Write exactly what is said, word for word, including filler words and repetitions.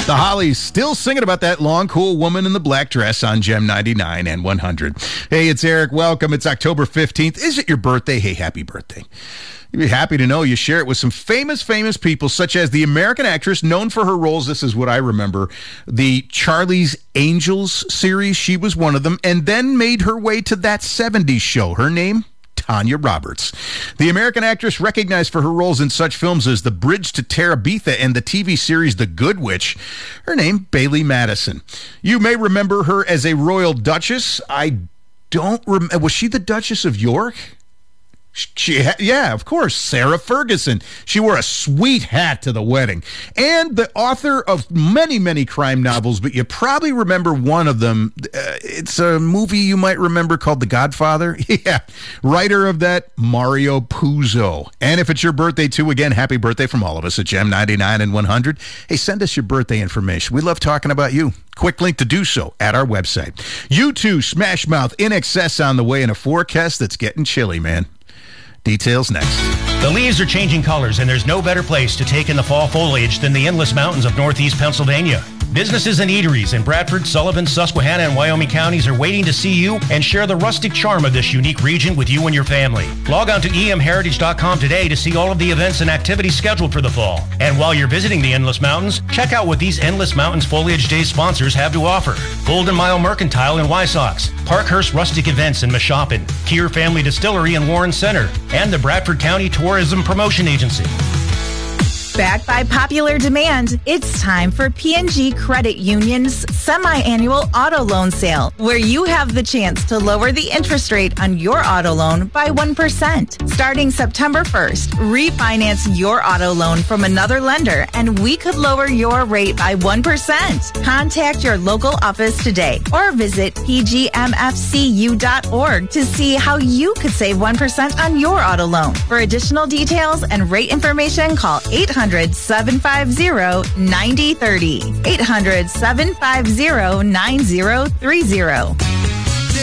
The Hollies still singing about that long, cool woman in the black dress on Gem ninety-nine and one hundred. Hey, it's Eric. Welcome. It's October fifteenth. Is it your birthday? Hey, happy birthday. You'd be happy to know you share it with some famous, famous people, such as the American actress known for her roles. This is what I remember. The Charlie's Angels series. She was one of them, and then made her way to That seventies Show. Her name? Tanya Roberts. The American actress recognized for her roles in such films as The Bridge to Terabitha and the T V series The Good Witch. Her name, Bailey Madison. You may remember her as a royal duchess. I don't remember. Was she the Duchess of York? She, yeah, of course, Sarah Ferguson. She wore a sweet hat to the wedding. And the author of many, many crime novels, but you probably remember one of them. Uh, it's a movie you might remember called The Godfather. Yeah, writer of that, Mario Puzo. And if it's your birthday, too, again, happy birthday from all of us at Gem ninety-nine and one hundred. Hey, send us your birthday information. We love talking about you. Quick link to do so at our website. You too, Smash Mouth in excess on the way in a forecast that's getting chilly, man. Details next. The leaves are changing colors, and there's no better place to take in the fall foliage than the Endless Mountains of Northeast Pennsylvania. Businesses and eateries in Bradford, Sullivan, Susquehanna, and Wyoming counties are waiting to see you and share the rustic charm of this unique region with you and your family. Log on to e m heritage dot com today to see all of the events and activities scheduled for the fall. And while you're visiting the Endless Mountains, check out what these Endless Mountains Foliage Day sponsors have to offer. Golden Mile Mercantile in Wysox, Parkhurst Rustic Events in Mashopin, Keir Family Distillery in Warren Center, and the Bradford County Tourism Promotion Agency. Backed by popular demand, it's time for P and G Credit Union's semi-annual auto loan sale, where you have the chance to lower the interest rate on your auto loan by one percent. Starting September first, refinance your auto loan from another lender, and we could lower your rate by one percent. Contact your local office today or visit p g m f c u dot org to see how you could save one percent on your auto loan. For additional details and rate information, call eight hundred, seven five zero, nine zero three zero. eight hundred, seven five zero, nine zero three zero.